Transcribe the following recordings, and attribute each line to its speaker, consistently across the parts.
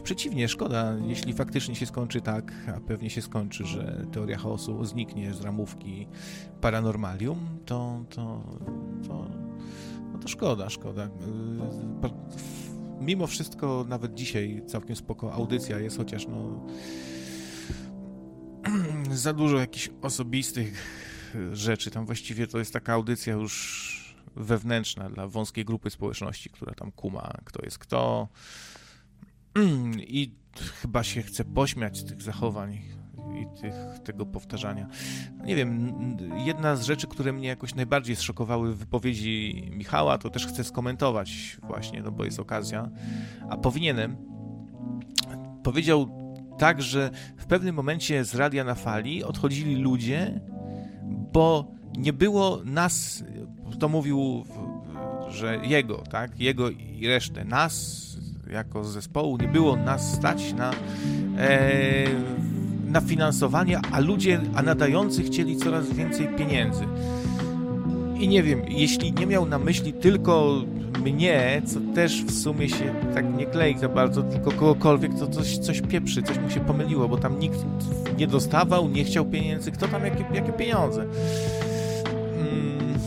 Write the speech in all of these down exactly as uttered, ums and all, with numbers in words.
Speaker 1: przeciwnie, szkoda, jeśli faktycznie się skończy tak, a pewnie się skończy, że teoria chaosu zniknie z ramówki Paranormalium, to, to, to, no to szkoda, szkoda. Mimo wszystko nawet dzisiaj całkiem spoko audycja jest, chociaż no za dużo jakichś osobistych rzeczy, tam właściwie to jest taka audycja już wewnętrzna dla wąskiej grupy społeczności, która tam kuma, kto jest kto i chyba się chce pośmiać z tych zachowań i tych, tego powtarzania. Nie wiem, jedna z rzeczy, które mnie jakoś najbardziej zszokowały w wypowiedzi Michała, to też chcę skomentować właśnie, no bo jest okazja, a powinienem. Powiedział tak, że w pewnym momencie z Radia na Fali odchodzili ludzie, bo nie było nas, to mówił, że jego, tak, jego i resztę, nas jako zespołu, nie było nas stać na, e, na finansowanie, a ludzie, a nadający chcieli coraz więcej pieniędzy. I nie wiem, jeśli nie miał na myśli tylko mnie, co też w sumie się tak nie klei za bardzo, tylko kogokolwiek, to coś, coś pieprzy, coś mu się pomyliło, bo tam nikt nie dostawał, nie chciał pieniędzy, kto tam, jakie, jakie pieniądze? Hmm.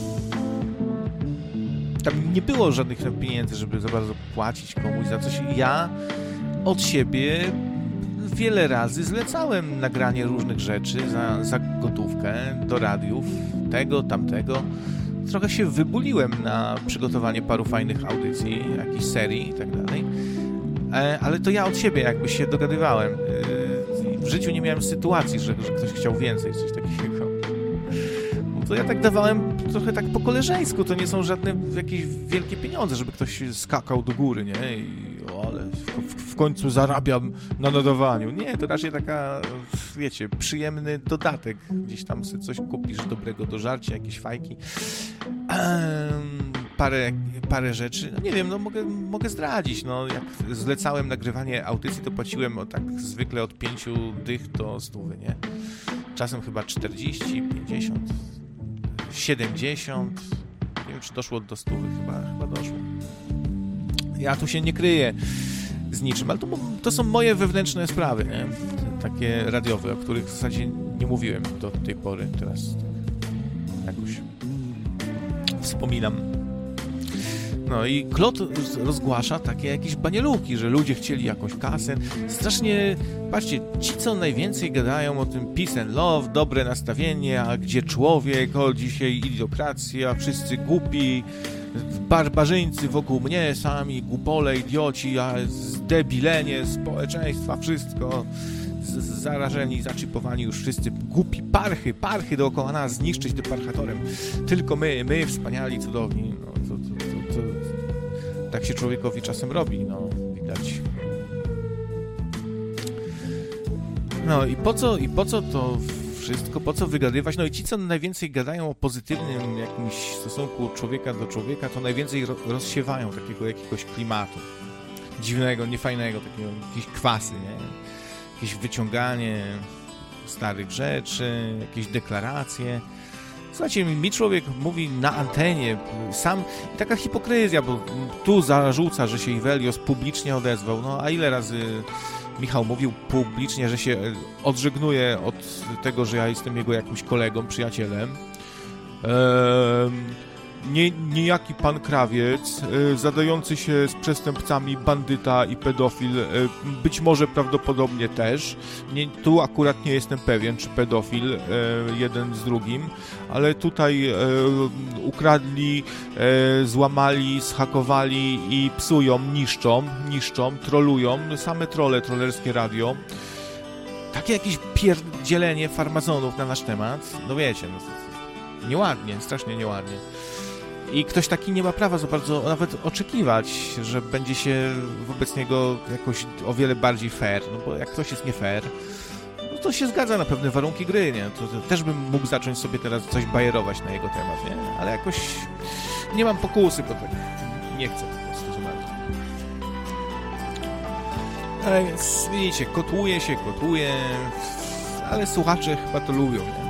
Speaker 1: Tam nie było żadnych pieniędzy, żeby za bardzo płacić komuś za coś. Ja od siebie wiele razy zlecałem nagranie różnych rzeczy za, za gotówkę do radiów, tego, tamtego. Trochę się wybuliłem na przygotowanie paru fajnych audycji, jakichś serii i tak dalej, ale to ja od siebie jakby się dogadywałem. W życiu nie miałem sytuacji, że, że ktoś chciał więcej, coś takiego. To ja tak dawałem trochę tak po koleżeńsku, to nie są żadne jakieś wielkie pieniądze, żeby ktoś skakał do góry, nie? I o, ale w, w końcu zarabiam na nadawaniu. Nie, to raczej taka, wiecie, przyjemny dodatek. Gdzieś tam sobie coś kupisz dobrego do żarcia, jakieś fajki. Um, parę, parę rzeczy. No nie wiem, no mogę, mogę zdradzić. No, jak zlecałem nagrywanie audycji, to płaciłem o tak zwykle od pięciu dych do stówy, nie? Czasem chyba czterdzieści, pięćdziesiąt, siedemdziesiąt. Nie wiem, czy doszło do stówy. Chyba, chyba doszło. Ja tu się nie kryję z niczym, ale to, to są moje wewnętrzne sprawy, nie? Takie radiowe, o których w zasadzie nie mówiłem do tej pory. Teraz jakoś wspominam. No i Klot rozgłasza takie jakieś banieluki, że ludzie chcieli jakąś kasę. Strasznie, patrzcie, ci co najwięcej gadają o tym peace and love, dobre nastawienie, a gdzie człowiek, o dzisiaj idiokracja, wszyscy głupi, barbarzyńcy wokół mnie, sami głupole, idioci, a zdebilenie społeczeństwa, wszystko z- zarażeni, zaczipowani już wszyscy głupi, parchy, parchy dookoła nas, zniszczyć tym parchatorem. Tylko my, my wspaniali, cudowni. No, to, to, to, to, tak się człowiekowi czasem robi, no, widać. No i po co, i po co to wszystko, po co wygadywać? No i ci, co najwięcej gadają o pozytywnym jakimś stosunku człowieka do człowieka, to najwięcej ro- rozsiewają takiego jakiegoś klimatu dziwnego, niefajnego, takiego, jakieś kwasy, nie? Jakieś wyciąganie starych rzeczy, jakieś deklaracje. Słuchajcie, mi człowiek mówi na antenie, sam, taka hipokryzja, bo tu zarzuca, że się Iwelios publicznie odezwał, no a ile razy Michał mówił publicznie, że się odżegnuje od tego, że ja jestem jego jakimś kolegą, przyjacielem. Eee, nie, niejaki pan krawiec, e, zadający się z przestępcami, bandyta i pedofil, e, być może prawdopodobnie też. Nie, tu akurat nie jestem pewien, czy pedofil, e, jeden z drugim, ale tutaj e, ukradli, e, złamali, zhakowali i psują, niszczą, niszczą, trolują, same trolle, trollerskie radio. Takie jakieś pierdzielenie farmazonów na nasz temat, no wiecie, no, nieładnie, strasznie nieładnie. I ktoś taki nie ma prawa za bardzo nawet oczekiwać, że będzie się wobec niego jakoś o wiele bardziej fair, no bo jak ktoś jest nie fair, no to się zgadza na pewne warunki gry, nie? To, to też bym mógł zacząć sobie teraz coś bajerować na jego temat, nie? Ale jakoś nie mam pokusy, bo tak nie chcę po prostu za bardzo. Ale więc widzicie, kotłuje się, kotłuje, ale słuchacze chyba to lubią, nie?